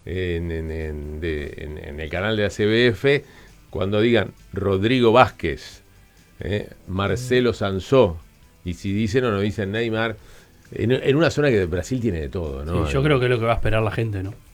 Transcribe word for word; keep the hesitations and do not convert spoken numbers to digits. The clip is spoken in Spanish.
en, en, en, de, en, en el canal de la C B F, cuando digan Rodrigo Vázquez, eh, Marcelo Sansó, y si dicen o no dicen Neymar, en, en una zona que Brasil tiene de todo, ¿no? Sí, yo creo que es lo que va a esperar la gente, ¿no?